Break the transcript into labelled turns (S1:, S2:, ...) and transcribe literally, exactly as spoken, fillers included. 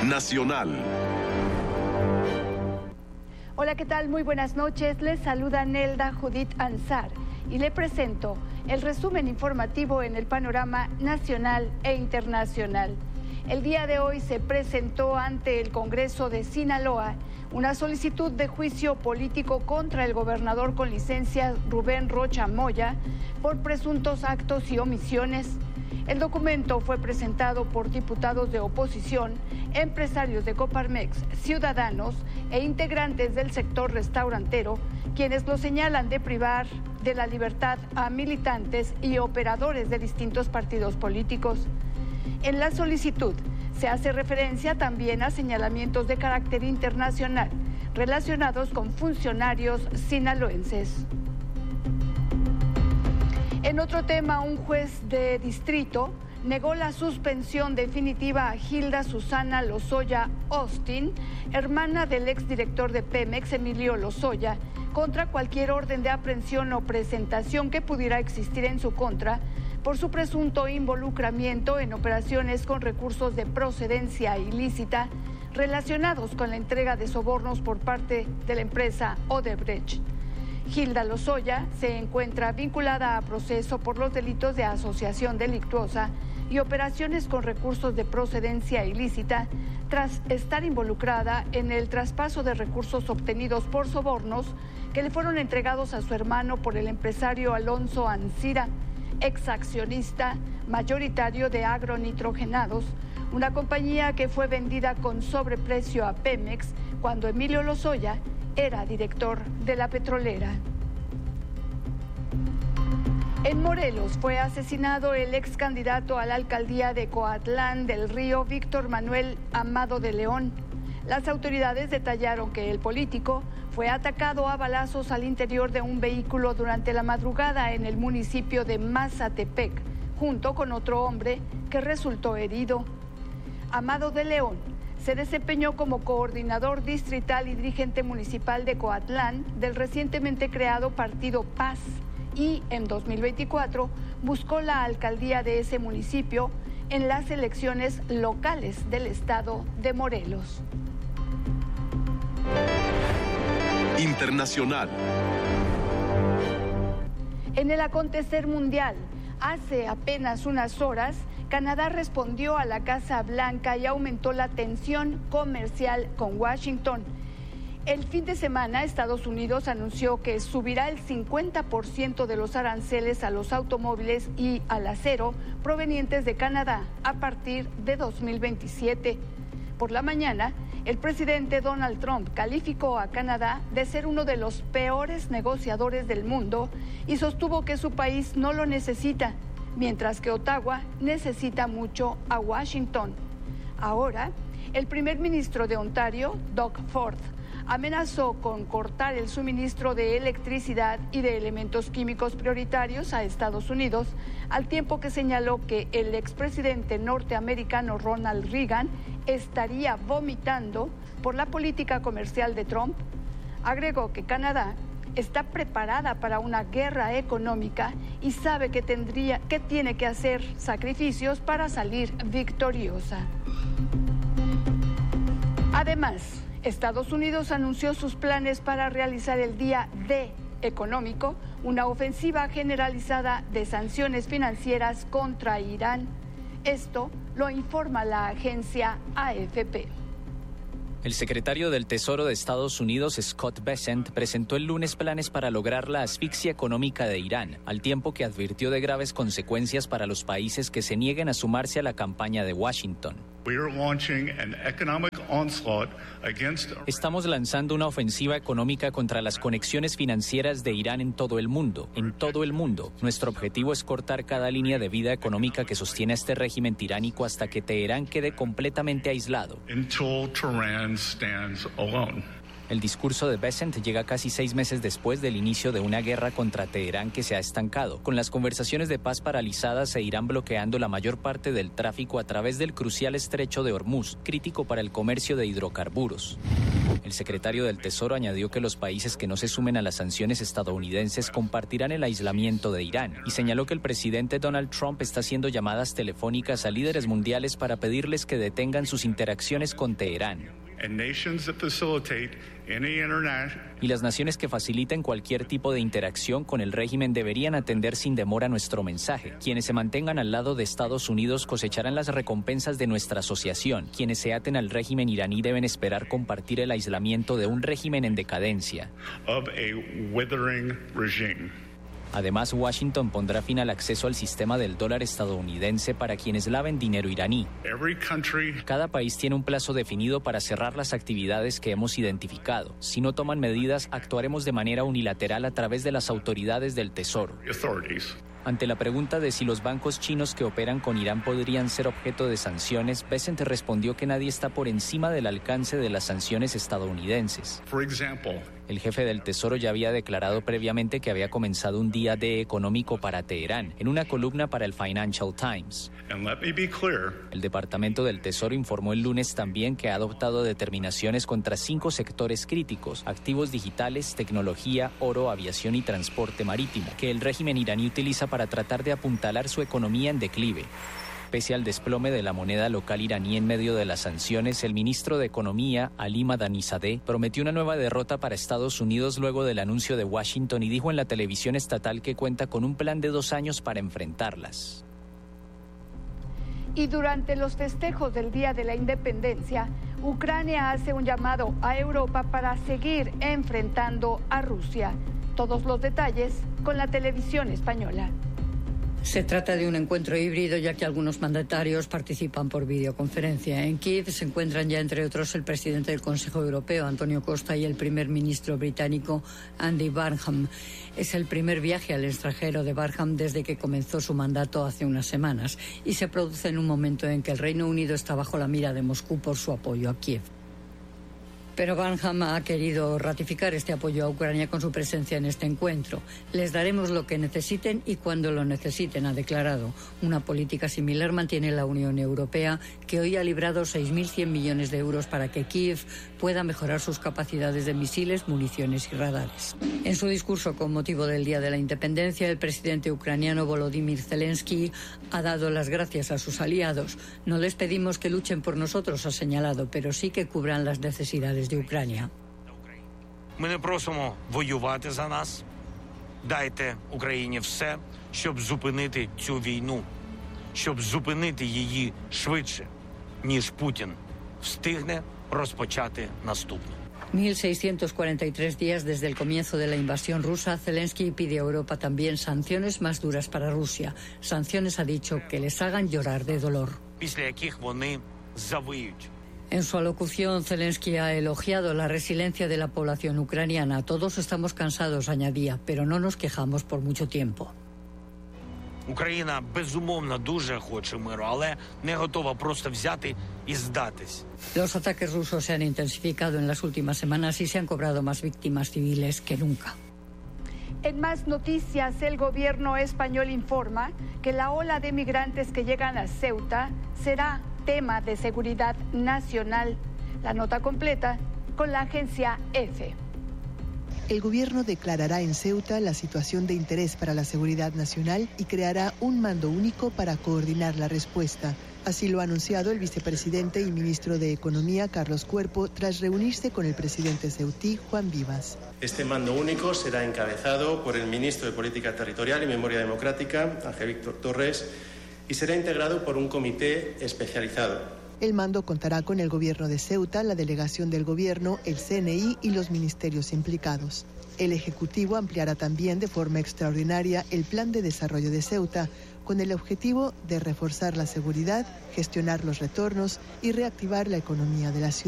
S1: Nacional.
S2: Hola, ¿qué tal? Muy buenas noches. Les saluda Nelda Judith Ansar y le presento el resumen informativo en el panorama nacional e internacional. El día de hoy se presentó ante el Congreso de Sinaloa una solicitud de juicio político contra el gobernador con licencia Rubén Rocha Moya por presuntos actos y omisiones. El documento fue presentado por diputados de oposición, empresarios de Coparmex, ciudadanos e integrantes del sector restaurantero, quienes lo señalan de privar de la libertad a militantes y operadores de distintos partidos políticos. En la solicitud se hace referencia también a señalamientos de carácter internacional relacionados con funcionarios sinaloenses. En otro tema, un juez de distrito negó la suspensión definitiva a Hilda Susana Lozoya Austin, hermana del exdirector de Pemex, Emilio Lozoya, contra cualquier orden de aprehensión o presentación que pudiera existir en su contra por su presunto involucramiento en operaciones con recursos de procedencia ilícita relacionados con la entrega de sobornos por parte de la empresa Odebrecht. Hilda Lozoya se encuentra vinculada a proceso por los delitos de asociación delictuosa y operaciones con recursos de procedencia ilícita tras estar involucrada en el traspaso de recursos obtenidos por sobornos que le fueron entregados a su hermano por el empresario Alonso Ancira, exaccionista mayoritario de Agronitrogenados, una compañía que fue vendida con sobreprecio a Pemex cuando Emilio Lozoya era director de la petrolera. En Morelos fue asesinado el ex candidato a la alcaldía de Coatlán del Río, Víctor Manuel Amado de León. Las autoridades detallaron que el político fue atacado a balazos al interior de un vehículo durante la madrugada en el municipio de Mazatepec, junto con otro hombre que resultó herido. Amado de León se desempeñó como coordinador distrital y dirigente municipal de Coatlán del recientemente creado Partido Paz y en dos mil veinticuatro buscó la alcaldía de ese municipio en las elecciones locales del estado de Morelos.
S1: Internacional.
S2: En el acontecer mundial, hace apenas unas horas, Canadá respondió a la Casa Blanca y aumentó la tensión comercial con Washington. El fin de semana, Estados Unidos anunció que subirá el cincuenta por ciento de los aranceles a los automóviles y al acero provenientes de Canadá a partir de dos mil veintisiete. Por la mañana, el presidente Donald Trump calificó a Canadá de ser uno de los peores negociadores del mundo y sostuvo que su país no lo necesita, mientras que Ottawa necesita mucho a Washington. Ahora, el primer ministro de Ontario, Doug Ford, amenazó con cortar el suministro de electricidad y de elementos químicos prioritarios a Estados Unidos, al tiempo que señaló que el expresidente norteamericano Ronald Reagan estaría vomitando por la política comercial de Trump. Agregó que Canadá está preparada para una guerra económica y sabe que tendría, que tiene que hacer sacrificios para salir victoriosa. Además, Estados Unidos anunció sus planes para realizar el Día D económico, una ofensiva generalizada de sanciones financieras contra Irán. Esto lo informa la agencia A F P.
S3: El secretario del Tesoro de Estados Unidos, Scott Bessent, presentó el lunes planes para lograr la asfixia económica de Irán, al tiempo que advirtió de graves consecuencias para los países que se nieguen a sumarse a la campaña de Washington. Estamos lanzando una ofensiva económica contra las conexiones financieras de Irán en todo el mundo, en todo el mundo. Nuestro objetivo es cortar cada línea de vida económica que sostiene a este régimen tiránico hasta que Teherán quede completamente aislado. El discurso de Bessent llega casi seis meses después del inicio de una guerra contra Teherán que se ha estancado, con las conversaciones de paz paralizadas e Irán bloqueando la mayor parte del tráfico a través del crucial estrecho de Hormuz, crítico para el comercio de hidrocarburos. El secretario del Tesoro añadió que los países que no se sumen a las sanciones estadounidenses compartirán el aislamiento de Irán y señaló que el presidente Donald Trump está haciendo llamadas telefónicas a líderes mundiales para pedirles que detengan sus interacciones con Teherán. Y las naciones que faciliten cualquier tipo de interacción con el régimen deberían atender sin demora nuestro mensaje. Quienes se mantengan al lado de Estados Unidos cosecharán las recompensas de nuestra asociación. Quienes se aten al régimen iraní deben esperar compartir el aislamiento de un régimen en decadencia. Además, Washington pondrá fin al acceso al sistema del dólar estadounidense para quienes laven dinero iraní. Cada país tiene un plazo definido para cerrar las actividades que hemos identificado. Si no toman medidas, actuaremos de manera unilateral a través de las autoridades del Tesoro. Ante la pregunta de si los bancos chinos que operan con Irán podrían ser objeto de sanciones, Bessent respondió que nadie está por encima del alcance de las sanciones estadounidenses. El jefe del Tesoro ya había declarado previamente que había comenzado un día D económico para Teherán, en una columna para el Financial Times. El Departamento del Tesoro informó el lunes también que ha adoptado determinaciones contra cinco sectores críticos: activos digitales, tecnología, oro, aviación y transporte marítimo, que el régimen iraní utiliza para tratar de apuntalar su economía en declive. Pese al desplome de la moneda local iraní en medio de las sanciones, el ministro de Economía, Ali Madani-Zadeh, prometió una nueva derrota para Estados Unidos luego del anuncio de Washington y dijo en la televisión estatal que cuenta con un plan de dos años para enfrentarlas.
S2: Y durante los festejos del Día de la Independencia, Ucrania hace un llamado a Europa para seguir enfrentando a Rusia. Todos los detalles con la televisión española.
S1: Se trata de un encuentro híbrido, ya que algunos mandatarios participan por videoconferencia. En Kiev se encuentran ya, entre otros, el presidente del Consejo Europeo, Antonio Costa, y el primer ministro británico, Andy Burnham. Es el primer viaje al extranjero de Burnham desde que comenzó su mandato hace unas semanas y se produce en un momento en que el Reino Unido está bajo la mira de Moscú por su apoyo a Kiev. Pero Burnham ha querido ratificar este apoyo a Ucrania con su presencia en este encuentro. Les daremos lo que necesiten y cuando lo necesiten, ha declarado. Una política similar mantiene la Unión Europea, que hoy ha librado seis mil cien millones de euros para que Kiev pueda mejorar sus capacidades de misiles, municiones y radares. En su discurso con motivo del Día de la Independencia, el presidente ucraniano Volodymyr Zelensky ha dado las gracias a sus aliados. No les pedimos que luchen por nosotros, ha señalado, pero sí que cubran las necesidades de Ucrania.
S4: Ми не просимо воювати за нас. Дайте Україні все, щоб зупинити цю війну, щоб зупинити її швидше, ніж Путін встигне розпочати наступну.
S1: mil seiscientos cuarenta y tres días desde el comienzo de la invasión rusa, Zelensky pide a Europa también sanciones más duras para Rusia. Sanciones, ha dicho, que les hagan llorar de dolor.
S4: Після яких вони завиють.
S1: En su alocución, Zelensky ha elogiado la resiliencia de la población ucraniana. Todos estamos cansados, añadía, pero no nos quejamos por mucho tiempo.
S4: Україна, безумовно, дуже хоче миру, але не готова просто взяти і здатись.
S1: Los ataques rusos se han intensificado en las últimas semanas y se han cobrado más víctimas civiles que nunca.
S2: En más noticias, el gobierno español informa que la ola de migrantes que llegan a Ceuta será tema de seguridad nacional. La nota completa con la agencia EFE.
S5: El gobierno declarará en Ceuta la situación de interés para la seguridad nacional y creará un mando único para coordinar la respuesta. Así lo ha anunciado el vicepresidente y ministro de Economía, Carlos Cuerpo, tras reunirse con el presidente ceutí, Juan Vivas.
S6: Este mando único será encabezado por el ministro de Política Territorial y Memoria Democrática, Ángel Víctor Torres, y será integrado por un comité especializado.
S5: El mando contará con el gobierno de Ceuta, la delegación del gobierno, el C N I y los ministerios implicados. El Ejecutivo ampliará también de forma extraordinaria el plan de desarrollo de Ceuta, con el objetivo de reforzar la seguridad, gestionar los retornos y reactivar la economía de la ciudad.